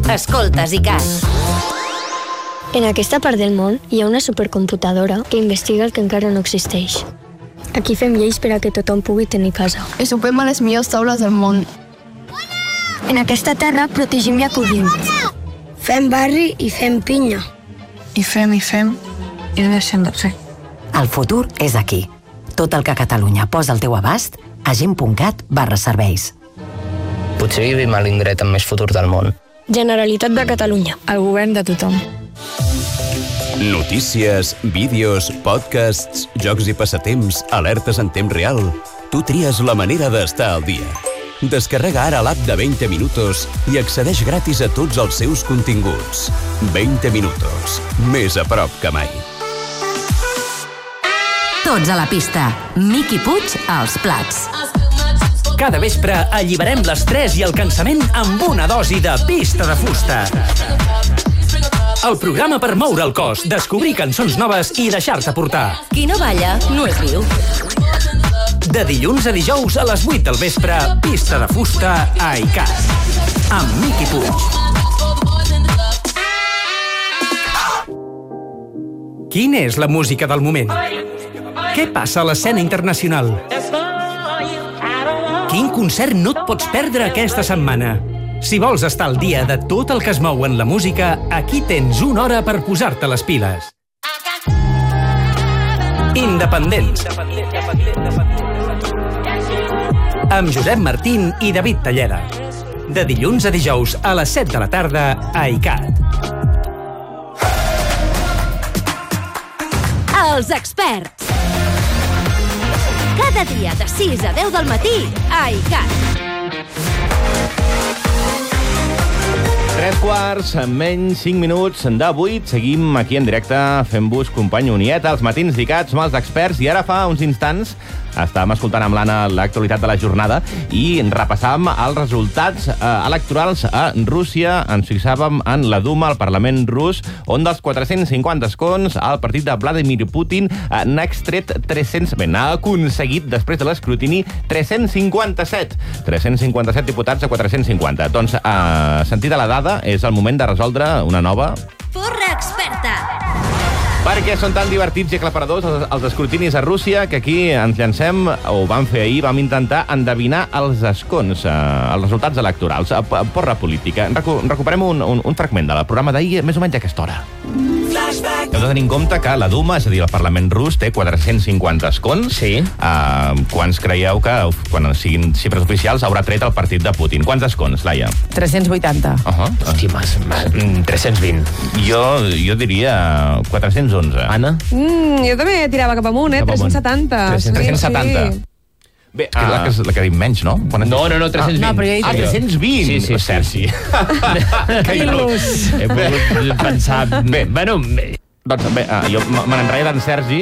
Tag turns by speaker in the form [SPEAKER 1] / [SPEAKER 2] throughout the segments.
[SPEAKER 1] Escoltes ICAT.
[SPEAKER 2] En aquesta part del món hi ha una supercomputadora que investiga el que encara no existeix. Aquí fem lleis per a que tothom pugui tenir casa.
[SPEAKER 3] I sopem a les millors taules del món.
[SPEAKER 2] En aquesta terra protegim i acollim. Fem barri i fem pinya.
[SPEAKER 3] I fem, i no deixem de fer.
[SPEAKER 1] El futur és aquí. Tot el que Catalunya posa al teu abast a gent.cat/serveis.
[SPEAKER 4] Potser vivim a l'indret amb més futur del món.
[SPEAKER 2] Generalitat de Catalunya.
[SPEAKER 3] El govern de tothom.
[SPEAKER 5] Notícies, vídeos, podcasts, jocs i passatemps, alertes en temps real. Tu tries la manera d'estar al dia. Descarrega ara l'app de 20 Minutos i accedeix gratis a tots els seus continguts. 20 Minutos. Més a prop que mai.
[SPEAKER 1] Tots a la pista. Miqui Puig als plats.
[SPEAKER 6] Cada vespre alliberem l'estrès i el cansament amb una dosi de Pista de Fusta. El programa per moure el cos, descobrir cançons noves i deixar-te portar.
[SPEAKER 1] Qui no balla, no és viu.
[SPEAKER 6] De dilluns a dijous a les 8 del vespre, Pista de Fusta a ICAT. Amb Miqui Puig. Quina és la música del moment? Què passa a l'escena internacional? Quin concert no et pots perdre aquesta setmana? Si vols estar al dia de tot el que es mou en la música, aquí tens una hora per posar-te les piles. Independents. Amb Josep Martín i David Talleda. De dilluns a dijous a les 7 de la tarda a ICAT.
[SPEAKER 1] Els experts. Cada dia de 6 a 10 del matí a ICAT.
[SPEAKER 7] 3:15, menys 5 minuts de 8. Seguim aquí en directe fent-vos company unieta als matins d'ICAT, som els experts, i ara fa uns instants estàvem escoltant amb l'Anna l'actualitat de la jornada i repassàvem els resultats electorals a Rússia. Ens fixàvem en la Duma, el Parlament rus, on dels 450 escons el partit de Vladimir Putin n'ha extret 300... Bé, n'ha aconseguit, després de l'escrutini, 357. 357 diputats a 450. Doncs, sentida la dada, és el moment de resoldre una nova...
[SPEAKER 1] Porra experta.
[SPEAKER 7] Per què són tan divertits i aclaparadors els escrutinis a Rússia, que aquí ens llancem, o vam fer ahir, vam intentar endevinar els escons, els resultats electorals. Porra política. Recuperem un fragment del programa d'ahir, més o menys a aquesta hora. Heu de tenir en compte que la Duma, és a dir, el Parlament rus, té 450 escons.
[SPEAKER 4] Sí.
[SPEAKER 7] Quants creieu que, quan siguin xifres oficials, haurà tret el partit de Putin? Quants escons, Laia?
[SPEAKER 3] 380.
[SPEAKER 4] Hòstia, 320.
[SPEAKER 7] Jo diria 411.
[SPEAKER 4] Anna?
[SPEAKER 3] Jo també tirava cap amunt, 370.
[SPEAKER 7] 370.
[SPEAKER 3] Sí.
[SPEAKER 7] Bé, és la que dic menys, no?
[SPEAKER 4] No, 320.
[SPEAKER 3] No, però jo he dit
[SPEAKER 7] 320?
[SPEAKER 4] Sí.
[SPEAKER 7] Sergi.
[SPEAKER 3] Que il·lus.
[SPEAKER 4] He volgut pensar...
[SPEAKER 7] Bé.
[SPEAKER 4] Bueno...
[SPEAKER 7] Doncs bé, jo me n'enreia d'en Sergi,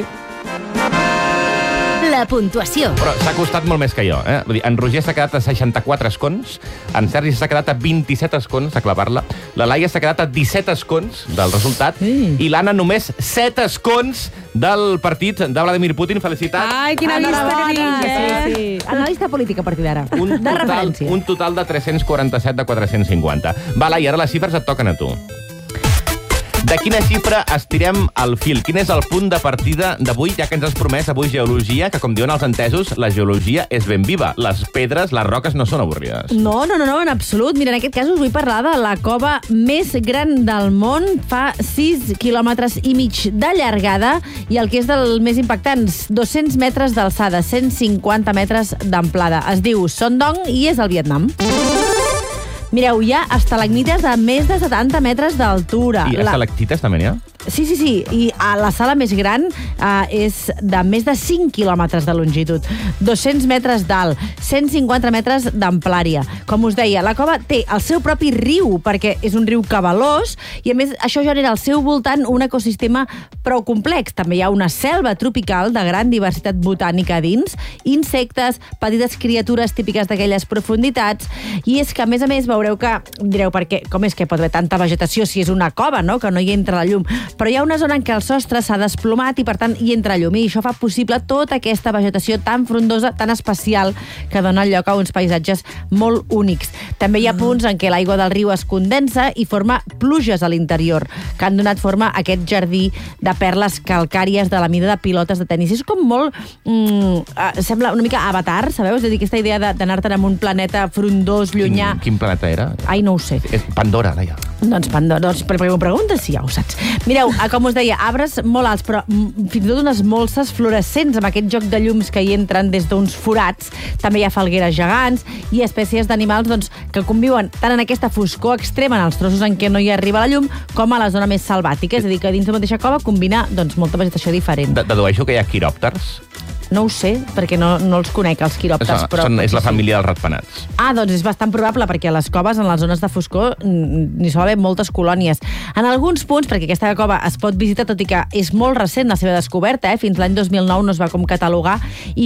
[SPEAKER 1] La puntuació.
[SPEAKER 7] però s'ha costat molt més que jo. Vull dir, en Roger s'ha quedat a 64 escons, en Sergi s'ha quedat a 27 escons, a clavar-la, la Laia s'ha quedat a 17 escons del resultat, i l'Anna només 7 escons del partit de Vladimir Putin. Felicitats.
[SPEAKER 3] Ai, quina vista que tinc,
[SPEAKER 8] Sí. Analista política a partir d'ara.
[SPEAKER 7] Un total de 347 de 450. Va, Laia, ara les xifres et toquen a tu. De quina xifra estirem el fil? Quin és el punt de partida d'avui, ja que ens has promès avui geologia, que com diuen els entesos, la geologia és ben viva. Les pedres, les roques no són avorrides.
[SPEAKER 8] No, en absolut. Mira, en aquest cas us vull parlar de la cova més gran del món. Fa 6,5 quilòmetres de llargada i el que és del més impactant, 200 metres d'alçada, 150 metres d'amplada. Es diu Sondong i és al Vietnam. Mireu, hi ha estalagmites de més de 70 metres d'altura.
[SPEAKER 7] I estalactites també n'hi ha?
[SPEAKER 8] Sí. I la sala més gran és de més de 5 quilòmetres de longitud, 200 metres d'alt, 150 metres d'amplària. Com us deia, la cova té el seu propi riu, perquè és un riu cabalós, i a més això genera al seu voltant un ecosistema prou complex. També hi ha una selva tropical de gran diversitat botànica dins, insectes, petites criatures típiques d'aquelles profunditats, i és que, a més, veureu que, direu, perquè com és que pot haver tanta vegetació si és una cova, no? Que no hi entra la llum? Però hi ha una zona en què el sostre s'ha desplomat i, per tant, hi entra llum. I això fa possible tota aquesta vegetació tan frondosa, tan especial, que dona lloc a uns paisatges molt únics. També hi ha punts en què l'aigua del riu es condensa i forma pluges a l'interior, que han donat forma a aquest jardí de perles calcàries de la mida de pilotes de tenis. És com molt... sembla una mica Avatar, sabeu? És a dir, aquesta idea d'anar-te'n en un planeta frondós, llunyà.
[SPEAKER 7] Quin planeta era?
[SPEAKER 8] Ai, no ho sé.
[SPEAKER 7] És Pandora, deia.
[SPEAKER 8] Doncs Pandora, perquè m'ho preguntes, sí, ja ho saps. Mireu, com us deia, arbres molt alts, però fins i tot unes molses fluorescents amb aquest joc de llums que hi entren des d'uns forats. També hi ha falgueres gegants i espècies d'animals doncs, que conviuen tant en aquesta foscor extrema, en els trossos en què no hi arriba la llum, com a la zona més salvàtica. És a dir, que dins de la mateixa cova combina doncs, molta vegetació diferent.
[SPEAKER 7] Dedueixo que hi ha quiròpters?
[SPEAKER 8] No ho sé, perquè no els conec, els quiròpters.
[SPEAKER 7] És la família dels ratpenats.
[SPEAKER 8] Doncs és bastant probable, perquè a les coves, en les zones de foscor, n'hi sol haver moltes colònies. En alguns punts, perquè aquesta cova es pot visitar, tot i que és molt recent la seva descoberta, fins l'any 2009 no es va com catalogar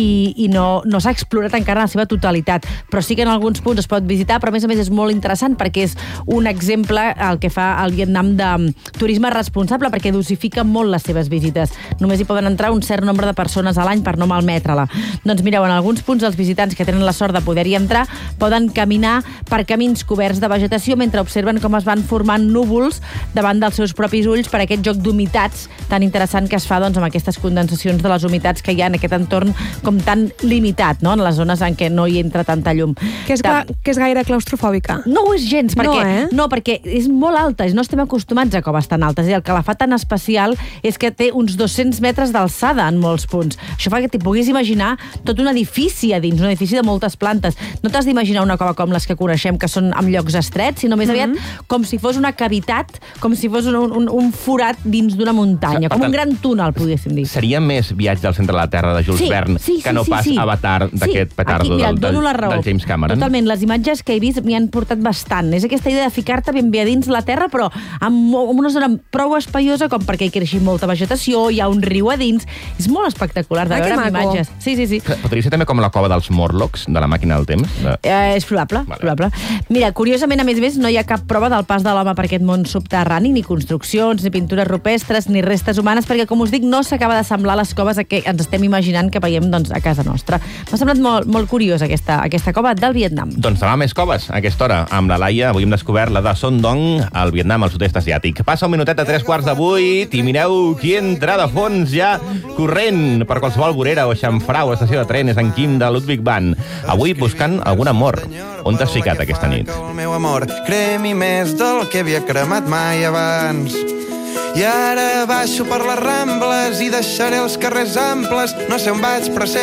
[SPEAKER 8] i no s'ha explorat encara en la seva totalitat. Però sí que en alguns punts es pot visitar, però a més és molt interessant perquè és un exemple el que fa el Vietnam de turisme responsable, perquè dosifica molt les seves visites. Només hi poden entrar un cert nombre de persones a l'any per no malmetre-la. Doncs mireu, en alguns punts els visitants que tenen la sort de poder-hi entrar poden caminar per camins coberts de vegetació mentre observen com es van formant núvols davant dels seus propis ulls per aquest joc d'humitats tan interessant que es fa doncs, amb aquestes condensacions de les humitats que hi ha en aquest entorn com tan limitat, no? En les zones en què no hi entra tanta llum.
[SPEAKER 9] Que és gaire claustrofòbica.
[SPEAKER 8] No ho és gens, perquè és molt alta, no estem acostumats a coves tan altes, i el que la fa tan especial és que té uns 200 metres d'alçada en molts punts. Això fa que t'hi puguis imaginar tot un edifici a dins, un edifici de moltes plantes. No t'has d'imaginar una cova com les que coneixem, que són amb llocs estrets, sinó més aviat com si fos una cavitat, com si fos un forat dins d'una muntanya, com un gran túnel, podríem dir.
[SPEAKER 7] Seria més Viatge al centre de la Terra de Jules Verne que no pas Avatar d'aquest petardo del James Cameron?
[SPEAKER 8] Totalment, les imatges que he vist m'hi han portat bastant. És aquesta idea de ficar-te ben bé a dins la Terra, però amb una zona prou espaiosa com perquè hi creixi molta vegetació, hi ha un riu a dins. És molt espectacular de veure amb imatges. Sí.
[SPEAKER 7] Podria ser també com la cova dels Morlocks, de la màquina del temps?
[SPEAKER 8] És probable. Mira, curiosament, a més, no hi ha cap prova del pas de l'home per aquest món subterrani, ni construccions, ni pintures rupestres, ni restes humanes, perquè, com us dic, no s'acaba d'assemblar les coves que ens estem imaginant que veiem doncs, a casa nostra. M'ha semblat molt curiós aquesta cova del Vietnam.
[SPEAKER 7] Doncs demà més coves, a aquesta hora. Amb la Laia avui hem descobert la de Son Dong, al Vietnam, al sud-est asiàtic. Passa un minutet a 3:45 i mireu qui entra de fons ja corrent per qualsevol vorera o xamfrà o estació de tren. És en Quim de Ludwig Band. Avui buscant algun amor. On t'has ficat aquesta nit?
[SPEAKER 10] El meu amor cremi més del que havia cremat mai abans. I ara baixo per les Rambles i deixaré els carrers amples. No sé on vaig, però sé